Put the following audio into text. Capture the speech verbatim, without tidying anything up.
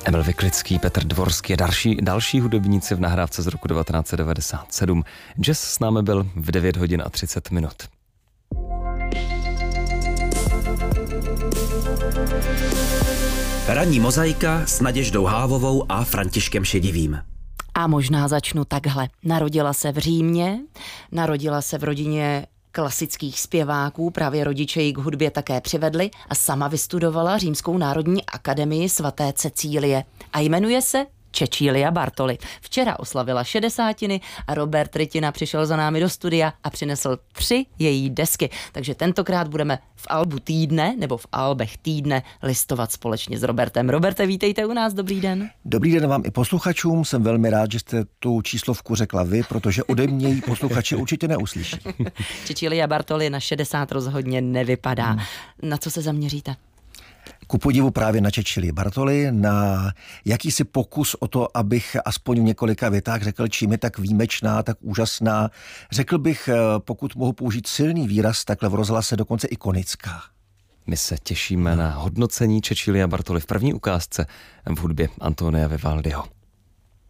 Emil Vyklický, Petr Dvorský a další, další hudebníci v nahrávce z roku devatenáct set devadesát sedm. Jazz s námi byl v devět hodin a třicet minut. Ranní mozaika s Naděždou Hávovou a Františkem Šedivým. A možná začnu takhle. Narodila se v Římě, narodila se v rodině klasických zpěváků, právě rodiče ji k hudbě také přivedli a sama vystudovala Římskou národní akademii svaté Cecílie a jmenuje se Cecilia Bartoli. Včera oslavila šedesátiny a Robert Rytina přišel za námi do studia a přinesl tři její desky. Takže tentokrát budeme v albu týdne nebo v albech týdne listovat společně s Robertem. Roberte, vítejte u nás, dobrý den. Dobrý den vám i posluchačům, jsem velmi rád, že jste tu číslovku řekla vy, protože ode mě ji posluchači určitě neuslyší. Cecilia Bartoli na šedesát rozhodně nevypadá. Hmm. Na co se zaměříte? Ku podivu právě na Cecilii Bartoli, na jakýsi pokus o to, abych aspoň v několika větách řekl, čím je tak výjimečná, tak úžasná. Řekl bych, pokud mohu použít silný výraz, takhle v rozhlase dokonce ikonická. My se těšíme na hodnocení Cecilia Bartoli v první ukázce v hudbě Antonia Vivaldiho.